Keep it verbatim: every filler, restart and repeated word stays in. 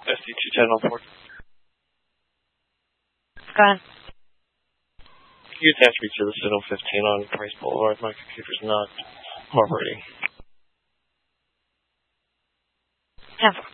S D two ten on board. Go ahead. You attach me to the Citadel fifteen on Price Boulevard. My computer's not cooperating. ten four.